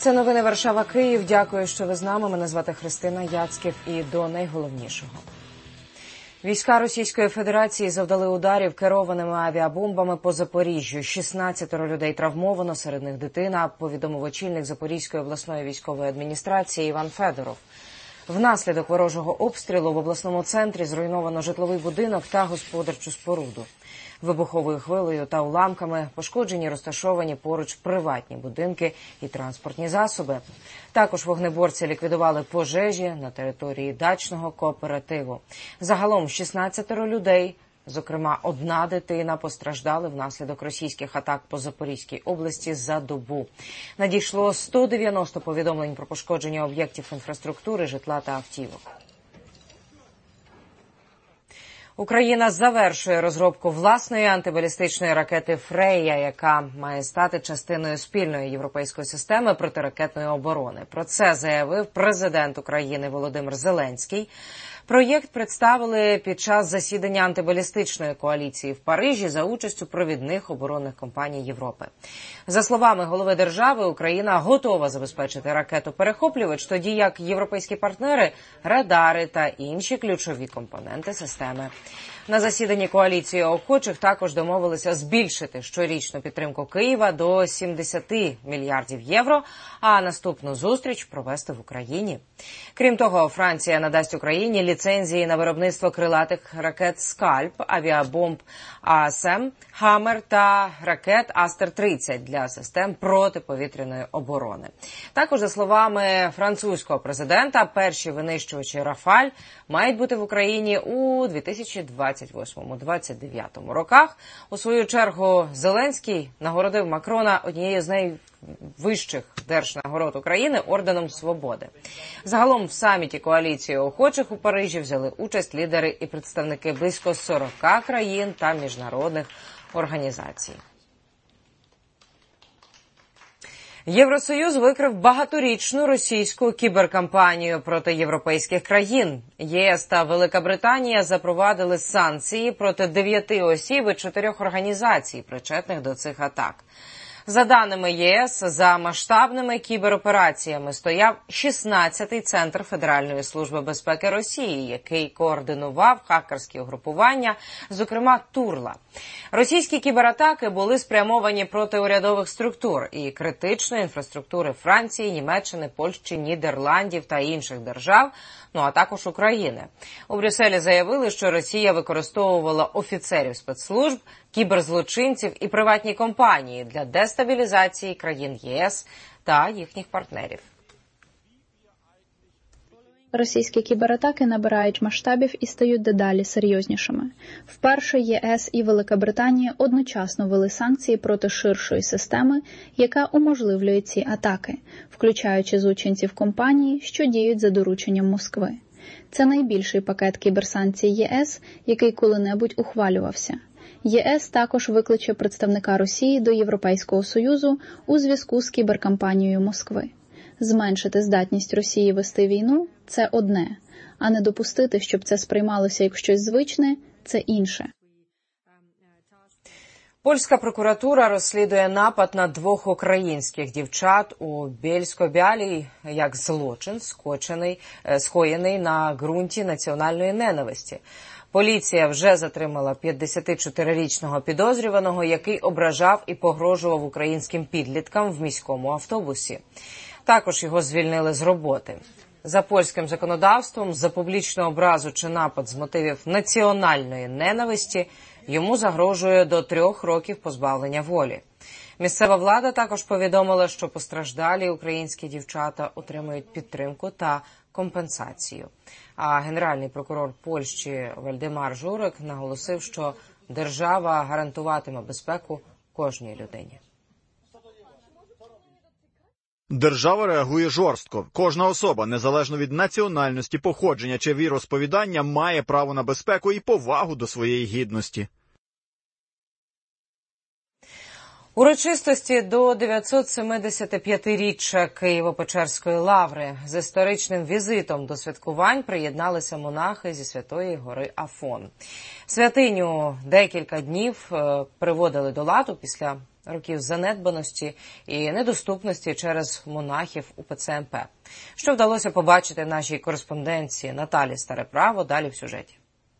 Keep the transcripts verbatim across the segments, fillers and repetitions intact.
Це новини Варшава-Київ. Дякую, що ви з нами. Мене звати Христина Яцьків. І до найголовнішого. Війська Російської Федерації завдали ударів керованими авіабомбами по Запоріжжю. шістнадцятеро людей травмовано, серед них дитина, повідомив очільник Запорізької обласної військової адміністрації Іван Федоров. Внаслідок ворожого обстрілу в обласному центрі зруйновано житловий будинок та господарчу споруду. Вибуховою хвилею та уламками пошкоджені розташовані поруч приватні будинки і транспортні засоби. Також вогнеборці ліквідували пожежі на території дачного кооперативу. Загалом шістнадцятеро людей, зокрема одна дитина, постраждали внаслідок російських атак по Запорізькій області за добу. Надійшло сто дев'яносто повідомлень про пошкодження об'єктів інфраструктури, житла та автівок. Україна завершує розробку власної антибалістичної ракети «Фрея», яка має стати частиною спільної європейської системи протиракетної оборони. Про це заявив президент України Володимир Зеленський. Проєкт представили під час засідання антибалістичної коаліції в Парижі за участю провідних оборонних компаній Європи. За словами голови держави, Україна готова забезпечити ракету-перехоплювач, тоді як європейські партнери – радари та інші ключові компоненти системи. На засіданні коаліції охочих також домовилися збільшити щорічну підтримку Києва до сімдесят мільярдів євро, а наступну зустріч провести в Україні. Крім того, Франція надасть Україні ліцензії на виробництво крилатих ракет «Скальп», авіабомб «АСМ», «Хаммер» та ракет «Астер тридцять» для систем протиповітряної оборони. Також, за словами французького президента, перші винищувачі «Рафаль» мають бути в Україні у дві тисячі двадцять восьмому - двадцять дев'ятому роках. У свою чергу Зеленський нагородив Макрона однією з найвищих держнагород України орденом Свободи. Загалом в саміті коаліції охочих у Парижі взяли участь лідери і представники близько сорока країн та міжнародних організацій. Євросоюз викрив багаторічну російську кіберкампанію проти європейських країн. ЄС та Велика Британія запровадили санкції проти дев'яти осіб і чотирьох організацій, причетних до цих атак. За даними ЄС, за масштабними кіберопераціями стояв шістнадцятий Центр Федеральної служби безпеки Росії, який координував хакерські угрупування, зокрема Турла. Російські кібератаки були спрямовані проти урядових структур і критичної інфраструктури Франції, Німеччини, Польщі, Нідерландів та інших держав, ну а також України. У Брюсселі заявили, що Росія використовувала офіцерів спецслужб, кіберзлочинців і приватні компанії для дестабілізації країн ЄС та їхніх партнерів. Російські кібератаки набирають масштабів і стають дедалі серйознішими. Вперше ЄС і Велика Британія одночасно ввели санкції проти ширшої системи, яка уможливлює ці атаки, включаючи злочинців компанії, що діють за дорученням Москви. Це найбільший пакет кіберсанкцій ЄС, який коли-небудь ухвалювався. ЄС також викличе представника Росії до Європейського Союзу у зв'язку з кіберкампанією Москви. Зменшити здатність Росії вести війну – це одне, а не допустити, щоб це сприймалося як щось звичне – це інше. Польська прокуратура розслідує напад на двох українських дівчат у Бєльсько-Бялій як злочин, скоєний, скоєний на ґрунті національної ненависті. Поліція вже затримала п'ятдесятичотирирічного підозрюваного, який ображав і погрожував українським підліткам в міському автобусі. Також його звільнили з роботи. За польським законодавством, за публічну образу чи напад з мотивів національної ненависті йому загрожує до трьох років позбавлення волі. Місцева влада також повідомила, що постраждалі українські дівчата отримують підтримку та компенсацію. А генеральний прокурор Польщі Вальдемар Журик наголосив, що держава гарантуватиме безпеку кожній людині. Держава реагує жорстко. Кожна особа, незалежно від національності, походження чи віросповідання, має право на безпеку і повагу до своєї гідності. Урочистості до дев'ятсотсемдесятип'ятиріччя Києво-Печерської лаври з історичним візитом до святкувань приєдналися монахи зі Святої гори Афон. Святиню декілька днів приводили до ладу після років занедбаності і недоступності через монахів УПЦ МП. Що вдалося побачити нашій кореспонденції Наталі Стареправо, далі в сюжеті.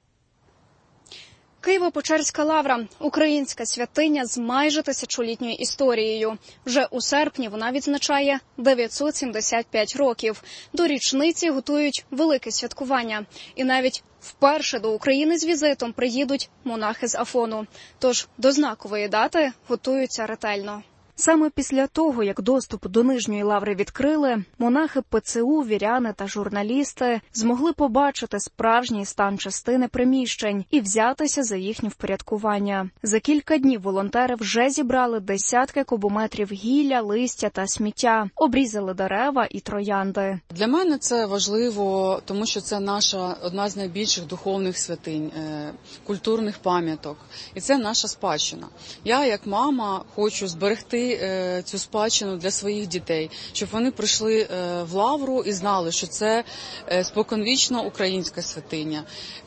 Києво-Печерська лавра – українська святиня з майже тисячолітньою історією. Вже у серпні вона відзначає дев'ятсот сімдесят п'ять років. До річниці готують велике святкування. І навіть вперше до України з візитом приїдуть монахи з Афону. Тож до знакової дати готуються ретельно. Саме після того, як доступ до Нижньої лаври відкрили, монахи ПЦУ, віряни та журналісти змогли побачити справжній стан частини приміщень і взятися за їхнє впорядкування. За кілька днів волонтери вже зібрали десятки кубометрів гілля, листя та сміття, обрізали дерева і троянди. Для мене це важливо, тому що це наша одна з найбільших духовних святинь, культурних пам'яток. І це наша спадщина. Я, як мама, хочу зберегти цю спадщину для своїх дітей, щоб вони прийшли в лавру і знали, що це споконвічно українська святиня,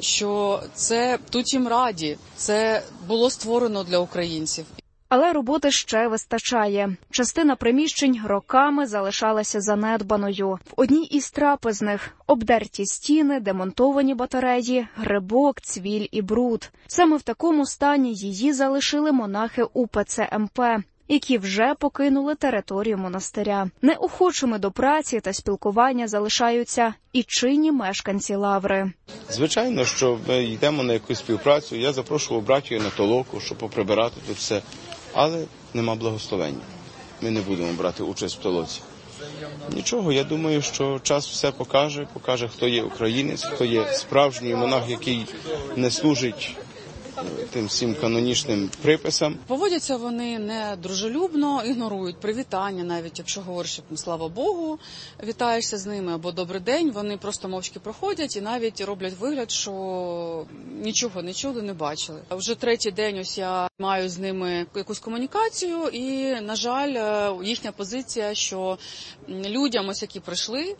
що це тут їм раді, це було створено для українців. Але роботи ще вистачає. Частина приміщень роками залишалася занедбаною. В одній із трапезних обдерті стіни, демонтовані батареї, грибок, цвіль і бруд. Саме в такому стані її залишили монахи УПЦ МП, які вже покинули територію монастиря. Неохочими до праці та спілкування залишаються і чинні мешканці лаври. Звичайно, що ми йдемо на якусь співпрацю, я запрошував братію на толоку, щоб поприбирати тут все, але нема благословення. Ми не будемо брати участь в толоці. Нічого, я думаю, що час все покаже, покаже, хто є українець, хто є справжній монах, який не служить тим всім канонічним приписам. Поводяться вони не дружелюбно, ігнорують привітання, навіть якщо говориш, слава Богу, вітаєшся з ними, або добрий день, вони просто мовчки проходять і навіть роблять вигляд, що нічого не чули, не бачили. Вже третій день ось я маю з ними якусь комунікацію і, на жаль, їхня позиція, що людям, ось які прийшли,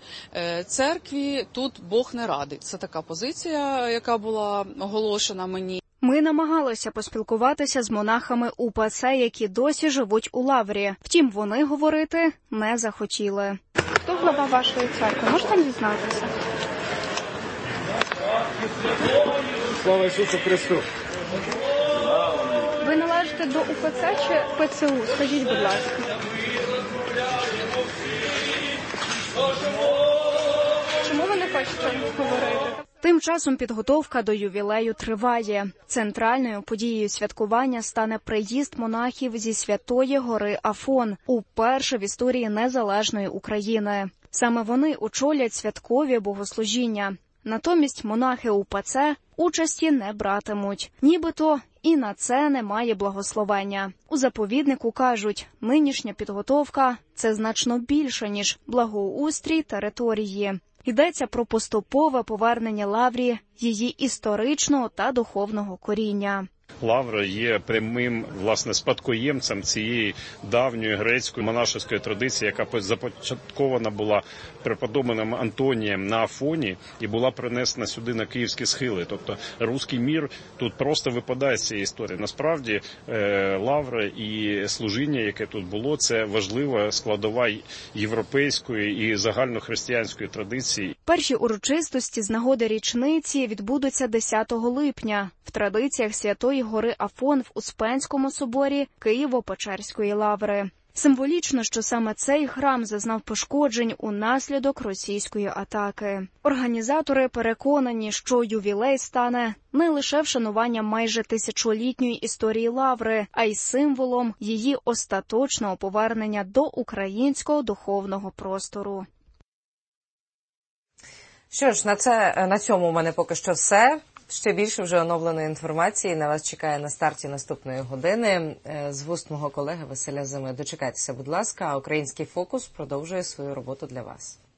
церкві, тут Бог не радий. Це така позиція, яка була оголошена мені. Ми намагалися поспілкуватися з монахами УПЦ, які досі живуть у лаврі. Втім, вони говорити не захотіли. Хто глава вашої церкви? Можете дізнатися? Слава Ісусу Христу! Ви належите до УПЦ чи ПЦУ? Скажіть, будь ласка. Чому ви не хочете говорити? Тим часом підготовка до ювілею триває. Центральною подією святкування стане приїзд монахів зі Святої гори Афон, уперше в історії незалежної України. Саме вони очолять святкові богослужіння. Натомість монахи УПЦ участі не братимуть. Нібито і на це немає благословення. У заповіднику кажуть, нинішня підготовка – це значно більше, ніж благоустрій території. Йдеться про поступове повернення лаврі її історичного та духовного коріння. Лавра є прямим, власне, спадкоємцем цієї давньої грецької монашеської традиції, яка започаткована була преподобним Антонієм на Афоні і була принесена сюди на київські схили. Тобто руський мір тут просто випадає з цієї історії. Насправді лавра і служіння, яке тут було, це важлива складова європейської і загальнохристиянської традиції. Перші урочистості з нагоди річниці відбудуться десятого липня в традиціях Святої гори Афон в Успенському соборі Києво-Печерської лаври. Символічно, що саме цей храм зазнав пошкоджень унаслідок російської атаки. Організатори переконані, що ювілей стане не лише вшануванням майже тисячолітньої історії лаври, а й символом її остаточного повернення до українського духовного простору. Що ж, на це на цьому у мене поки що все. Ще більше вже оновленої інформації на вас чекає на старті наступної години. З вуст мого колеги Василя Зими. Дочекайтеся, будь ласка, а Український фокус продовжує свою роботу для вас.